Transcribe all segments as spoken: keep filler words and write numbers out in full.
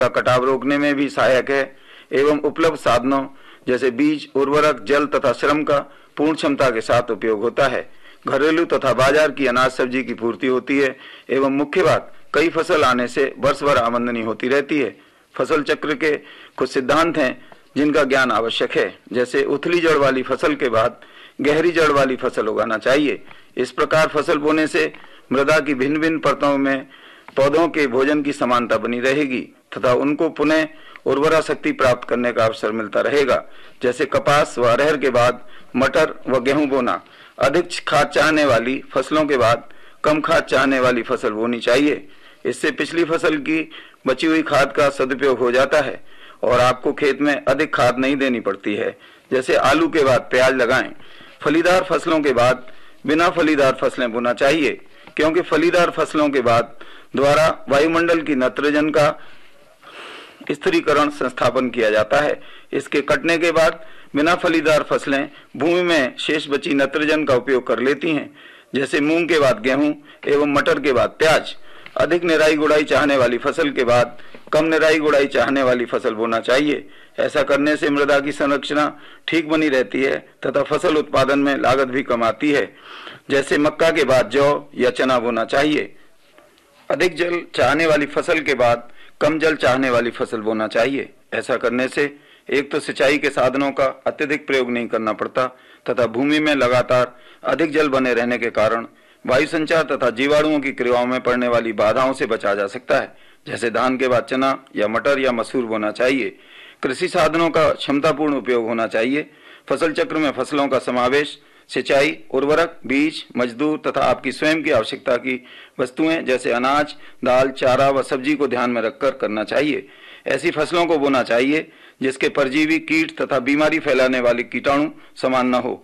का कटाव रोकने में भी सहायक है एवं उपलब्ध साधनों जैसे बीज, उर्वरक, जल तथा श्रम का पूर्ण क्षमता के साथ उपयोग होता है। घरेलू तथा बाजार की अनाज सब्जी की पूर्ति होती है एवं मुख्य बात कई फसल आने से वर्ष भर आमदनी होती रहती है। फसल चक्र के कुछ सिद्धांत हैं जिनका ज्ञान आवश्यक है, जैसे उथली जड़ वाली फसल के बाद गहरी जड़ वाली फसल उगाना चाहिए। इस प्रकार फसल बोने से मृदा की भिन्न भिन्न परतों में पौधों के भोजन की समानता बनी रहेगी तथा उनको पुनः उर्वरा शक्ति प्राप्त करने का अवसर मिलता रहेगा। जैसे कपास व अरहर के बाद मटर व गेहूं बोना, अधिक खाद चाहने वाली फसलों के बाद कम खाद चाहने वाली फसल बोनी चाहिए। इससे पिछली फसल की बची हुई खाद का सदुपयोग हो जाता है और आपको खेत में अधिक खाद नहीं देनी पड़ती है। जैसे आलू के बाद प्याज लगाएं। फलीदार फसलों के बाद बिना फलीदार फसलें बोना चाहिए, क्योंकि फलीदार फसलों के बाद द्वारा वायुमंडल की नाइट्रोजन का स्थिरीकरण संस्थापन किया जाता है। इसके कटने के बाद बिना फलीदार फसलें भूमि में शेष बची नाइट्रोजन का उपयोग कर लेती हैं। जैसे मूंग के बाद गेहूं एवं मटर के बाद प्याज। अधिक निराई गुड़ाई चाहने वाली फसल के बाद कम निराई गुड़ाई चाहने वाली फसल बोना चाहिए। ऐसा करने से मृदा की संरचना ठीक बनी रहती है तथा फसल उत्पादन में लागत भी कम आती है। जैसे मक्का के बाद जौ या चना बोना चाहिए। अधिक जल चाहने वाली फसल के बाद कम जल चाहने वाली फसल बोना चाहिए। ऐसा करने से एक तो सिंचाई के साधनों का अत्यधिक प्रयोग नहीं करना पड़ता तथा भूमि में लगातार अधिक जल बने रहने के कारण वायु संचार तथा जीवाणुओं की क्रियाओं में पड़ने वाली बाधाओं से बचा जा सकता है। जैसे धान के बाद चना या मटर या मसूर बोना चाहिए। कृषि साधनों का क्षमतापूर्ण उपयोग होना चाहिए। फसल चक्र में फसलों का समावेश सिंचाई, उर्वरक, बीज, मजदूर तथा आपकी स्वयं की आवश्यकता की वस्तुएं जैसे अनाज, दाल, चारा व सब्जी को ध्यान में रखकर करना चाहिए। ऐसी फसलों को बोना चाहिए जिसके परजीवी, कीट तथा बीमारी फैलाने वाले कीटाणु समान न हो।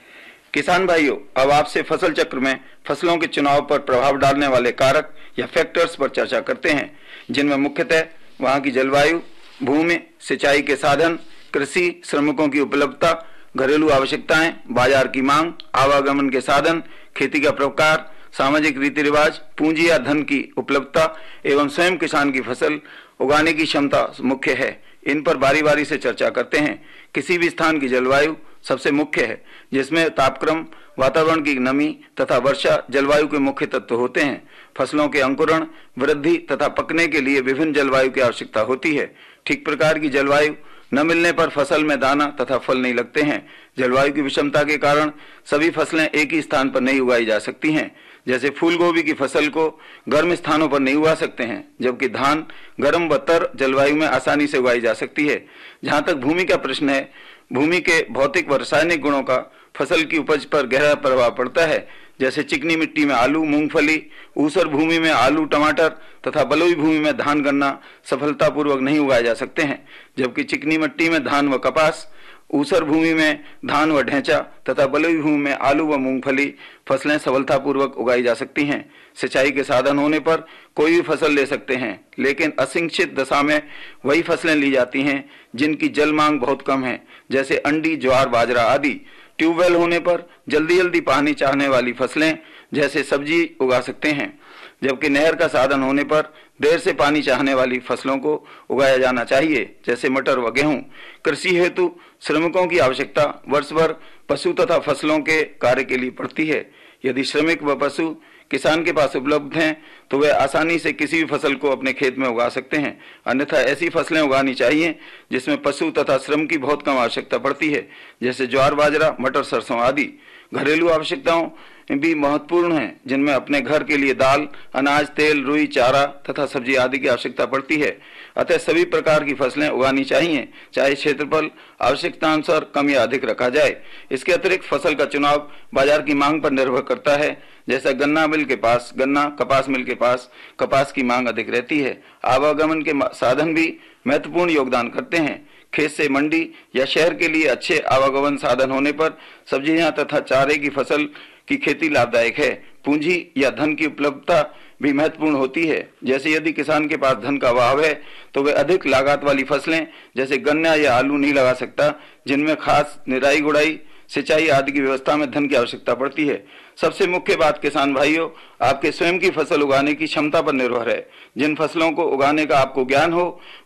किसान भाइयों, अब आपसे फसल चक्र में फसलों के चुनाव पर प्रभाव डालने वाले कारक या फैक्टर्स पर चर्चा करते हैं, जिनमें मुख्यतः वहां की जलवायु, भूमि, सिंचाई के साधन, कृषि श्रमिकों की उपलब्धता, घरेलू आवश्यकताएं, बाजार की मांग, आवागमन के साधन, खेती का प्रकार, सामाजिक रीति रिवाज, पूंजी या धन की उपलब्धता एवं स्वयं किसान की फसल उगाने की क्षमता मुख्य है। इन पर बारी बारी से चर्चा करते हैं। किसी भी स्थान की जलवायु सबसे मुख्य है, जिसमें तापक्रम, वातावरण की नमी तथा वर्षा जलवायु के मुख्य तत्व होते हैं। फसलों के अंकुरण, वृद्धि तथा पकने के लिए विभिन्न जलवायु की आवश्यकता होती है। ठीक प्रकार की जलवायु न मिलने पर फसल में दाना तथा फल नहीं लगते हैं। जलवायु की विषमता के कारण सभी फसलें एक ही स्थान पर नहीं उगाई जा सकती हैं। जैसे फूल गोभी की फसल को गर्म स्थानों पर नहीं उगा सकते हैं, जबकि धान गर्म व तर जलवायु में आसानी से उगाई जा सकती है। जहां तक भूमि का प्रश्न है, भूमि के भौतिक व रासायनिक गुणों का फसल की उपज पर गहरा प्रभाव पड़ता है। जैसे चिकनी मिट्टी में आलू, मूंगफली, ऊसर भूमि में आलू, टमाटर तथा बलुई भूमि में धान, गन्ना सफलतापूर्वक नहीं उगाए जा सकते हैं, जबकि चिकनी मिट्टी में धान व कपास, ऊसर भूमि में धान व ढैंचा तथा बलुई भूमि में आलू व मूंगफली फसलें सफलतापूर्वक उगाई जा सकती हैं। सिंचाई के साधन होने पर कोई भी फसल ले सकते हैं, लेकिन असिंचित दशा में वही फसलें ली जाती हैं जिनकी जल मांग बहुत कम है, जैसे अंडी, ज्वार, बाजरा आदि। ट्यूबवेल होने पर जल्दी जल्दी पानी चाहने वाली फसलें जैसे सब्जी उगा सकते हैं, जबकि नहर का साधन होने पर देर से पानी चाहने वाली फसलों को उगाया जाना चाहिए, जैसे मटर व गेहूं। कृषि हेतु श्रमिकों की आवश्यकता वर्ष भर पशु तथा फसलों के कार्य के लिए पड़ती है। यदि श्रमिक व पशु किसान के पास उपलब्ध हैं तो वे आसानी से किसी भी फसल को अपने खेत में उगा सकते हैं। अन्यथा ऐसी फसलें उगानी चाहिए जिसमें पशु तथा श्रम की बहुत कम आवश्यकता पड़ती है, जैसे ज्वार, बाजरा, मटर, सरसों आदि। घरेलू आवश्यकताओं भी महत्वपूर्ण हैं, जिनमें अपने घर के लिए दाल, अनाज, तेल, रुई, चारा तथा सब्जी आदि की आवश्यकता पड़ती है। अतः सभी प्रकार की फसलें उगानी चाहिए, चाहे क्षेत्रफल आवश्यकतानुसार कम या अधिक रखा जाए। इसके अतिरिक्त फसल का चुनाव बाजार की मांग पर निर्भर करता है। जैसा गन्ना मिल के पास गन्ना, कपास मिल के पास कपास की मांग अधिक रहती है। आवागमन के साधन भी महत्वपूर्ण योगदान करते हैं। खेत से मंडी या शहर के लिए अच्छे आवागमन साधन होने पर सब्जियां तथा चारे की फसल की खेती लाभदायक है। पूंजी या धन की उपलब्धता भी महत्वपूर्ण होती है। जैसे यदि किसान के पास धन का अभाव है तो वे अधिक लागत वाली फसलें जैसे गन्ना या आलू नहीं लगा सकता, जिनमें खास निराई गुड़ाई, सिंचाई आदि की व्यवस्था में धन की आवश्यकता पड़ती है। सबसे मुख्य बात किसान भाइयों, आपके स्वयं की फसल उगाने की क्षमता पर निर्भर है। जिन फसलों को उगाने का आपको ज्ञान हो